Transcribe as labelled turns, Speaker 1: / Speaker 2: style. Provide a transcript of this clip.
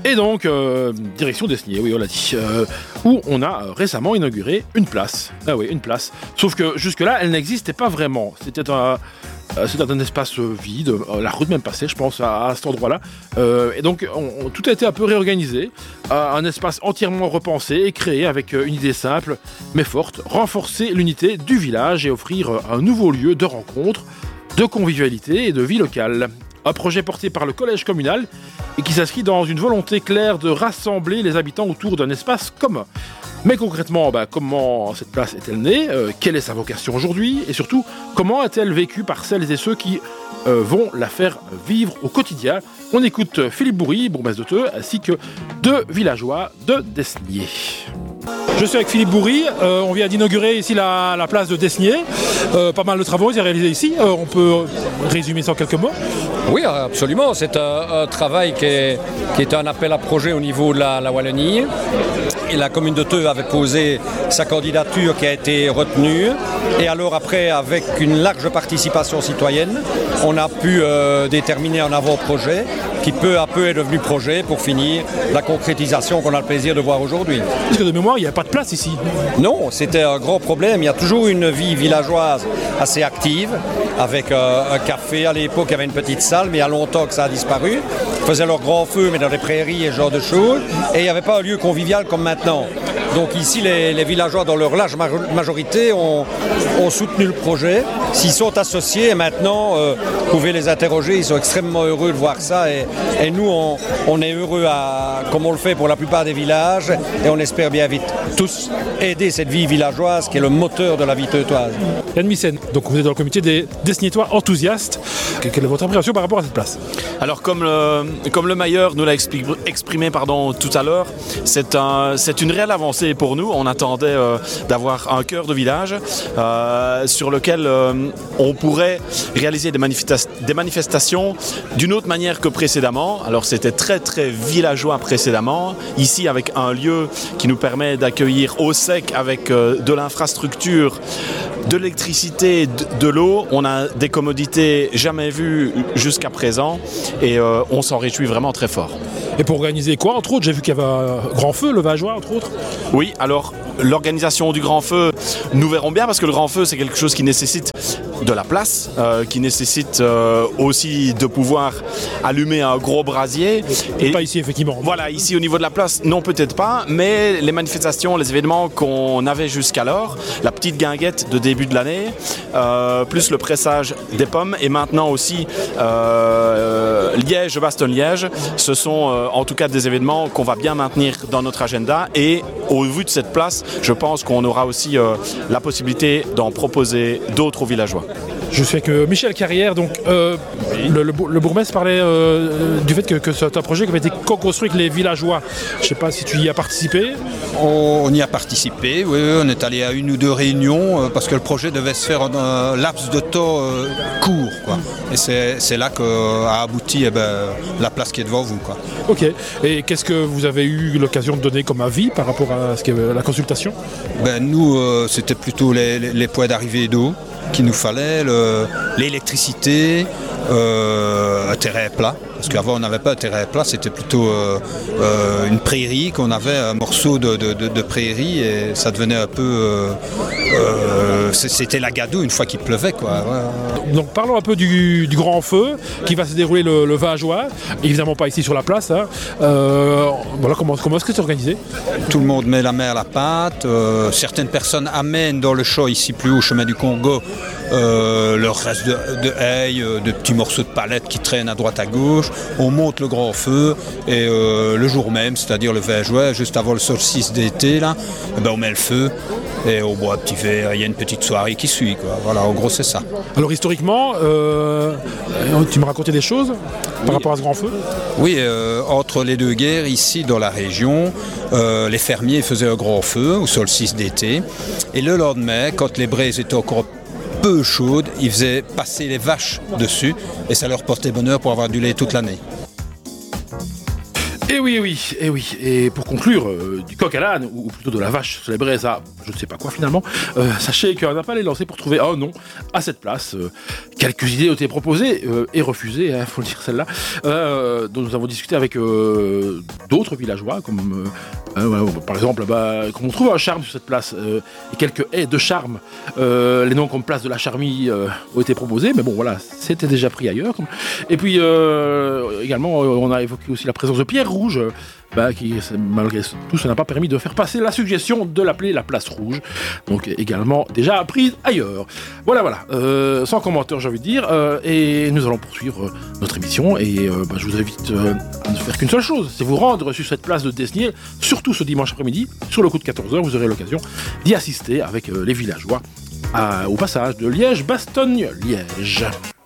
Speaker 1: Et donc, direction Desniers, oui, on l'a dit, où on a récemment inauguré une place. Ah oui, une place. Sauf que jusque-là, elle n'existait pas vraiment. C'était un espace vide, la route même passée, je pense, à cet endroit-là. Et donc, tout a été un peu réorganisé. Un espace entièrement repensé et créé avec une idée simple, mais forte, renforcer l'unité du village et offrir un nouveau lieu de rencontre, de convivialité et de vie locale. Un projet porté par le collège communal et qui s'inscrit dans une volonté claire de rassembler les habitants autour d'un espace commun. Mais concrètement, comment cette place est-elle née ? Quelle est sa vocation aujourd'hui ? Et surtout, comment est-elle vécue par celles et ceux qui vont la faire vivre au quotidien ? On écoute Philippe Bourry, bourgmestre de Theux, ainsi que deux villageois de Desniers. Je suis avec Philippe Bourry, on vient d'inaugurer ici la place de Desniers. Pas mal de travaux été réalisés ici, on peut résumer ça en quelques mots.
Speaker 2: Oui, absolument, c'est un travail qui est un appel à projet au niveau de la Wallonie. Et la commune de Theux avait posé sa candidature qui a été retenue. Et alors après, avec une large participation citoyenne, on a pu déterminer un avant-projet qui peu à peu est devenu projet pour finir la concrétisation qu'on a le plaisir de voir aujourd'hui.
Speaker 1: Parce que de mémoire, il n'y a pas de place ici.
Speaker 2: Non, c'était un grand problème. Il y a toujours une vie villageoise assez active, avec un café à l'époque, il y avait une petite salle, mais il y a longtemps que ça a disparu. Ils faisaient leur grand feu, mais dans les prairies et ce genre de choses. Et il n'y avait pas un lieu convivial comme maintenant. Donc ici, les villageois, dans leur large majorité, ont soutenu le projet. S'ils sont associés, et maintenant, vous pouvez les interroger, ils sont extrêmement heureux de voir ça. Et nous, on est heureux, comme on le fait pour la plupart des villages, et on espère bien vite tous aider cette vie villageoise qui est le moteur de la vie theutoise.
Speaker 1: Yann Missen, donc vous êtes dans le comité des Desniétois enthousiastes. Quelle est votre impression par rapport à cette place ?
Speaker 3: Alors comme le Mailleur nous l'a exprimé tout à l'heure, c'est une réelle avancée pour nous. On attendait d'avoir un cœur de village sur lequel on pourrait réaliser des manifestations d'une autre manière que précédemment. Alors c'était très très villageois précédemment, ici avec un lieu qui nous permet d'accueillir au sec avec de l'infrastructure, de l'électricité, de l'eau. On a des commodités jamais vues jusqu'à présent et on s'en réjouit vraiment très fort.
Speaker 1: Et pour organiser quoi, entre autres ? J'ai vu qu'il y avait un grand feu, le Vageois, entre autres.
Speaker 3: Oui, alors l'organisation du grand feu, nous verrons bien parce que le grand feu, c'est quelque chose qui nécessite de la place, qui nécessite aussi de pouvoir allumer un gros brasier.
Speaker 1: Et pas ici, effectivement.
Speaker 3: Voilà, ici au niveau de la place, non peut-être pas, mais les manifestations, les événements qu'on avait jusqu'alors, la petite guinguette de début de l'année, plus le pressage des pommes et maintenant aussi Liège, Bastogne-Liège, ce sont en tout cas des événements qu'on va bien maintenir dans notre agenda et au vu de cette place, je pense qu'on aura aussi la possibilité d'en proposer d'autres aux villageois.
Speaker 1: Je suis avec Michel Carrière, donc le bourgmestre parlait du fait que c'est un projet qui avait été co-construit avec les villageois. Je ne sais pas si tu y as participé.
Speaker 4: On y a participé, oui, on est allé à une ou deux réunions parce que le projet devait se faire en un laps de temps court, quoi. Et c'est là qu'a abouti la place qui est devant vous, quoi.
Speaker 1: Ok, et qu'est-ce que vous avez eu l'occasion de donner comme avis par rapport à la consultation ?
Speaker 4: Nous, c'était plutôt les points d'arrivée d'eau qu'il nous fallait, l'électricité, un terrain plat. Parce qu'avant on n'avait pas un terrain plat, c'était plutôt une prairie qu'on avait, un morceau de prairie et ça devenait un peu... c'était la gadoue une fois qu'il pleuvait, quoi. Ouais.
Speaker 1: Donc parlons un peu du grand feu qui va se dérouler le 20 juin, évidemment pas ici sur la place. Voilà, comment est-ce que c'est organisé ?
Speaker 4: Tout le monde met la main à la pâte, certaines personnes amènent dans le champ ici plus haut, au chemin du Congo, leur reste de haye, de petits morceaux de palettes qui traînent à droite à gauche. On monte le grand feu et le jour même, c'est-à-dire le 20 juin, juste avant le solstice d'été, là, on met le feu et on boit un petit verre, il y a une petite soirée qui suit, quoi. Voilà, en gros c'est ça.
Speaker 1: Alors historiquement, tu me racontais des choses par rapport à ce grand feu ?
Speaker 4: Oui, entre les deux guerres, ici dans la région, les fermiers faisaient un grand feu au solstice d'été et le lendemain, quand les braises étaient encore peu chaudes, ils faisaient passer les vaches dessus et ça leur portait bonheur pour avoir du lait toute l'année.
Speaker 1: Et oui. Et pour conclure, du coq à l'âne, ou plutôt de la vache sur les braises à je ne sais pas quoi finalement, sachez qu'un appel est lancé pour trouver un nom à cette place. Quelques idées ont été proposées et refusées, faut le dire celle-là, dont nous avons discuté avec d'autres villageois, comme par exemple, comme on trouve un charme sur cette place, et quelques haies de charme, les noms comme place de la Charmille ont été proposés, mais bon voilà, c'était déjà pris ailleurs. Et puis également, on a évoqué aussi la présence de Pierre Rouge, qui malgré tout, ça n'a pas permis de faire passer la suggestion de l'appeler la place rouge, donc également déjà prise ailleurs. Voilà, sans commentaire j'ai envie de dire, et nous allons poursuivre notre émission, et je vous invite à ne faire qu'une seule chose, c'est vous rendre sur cette place de Desniers, surtout ce dimanche après-midi, sur le coup de 14h, vous aurez l'occasion d'y assister avec les villageois au passage de Liège-Bastogne-Liège.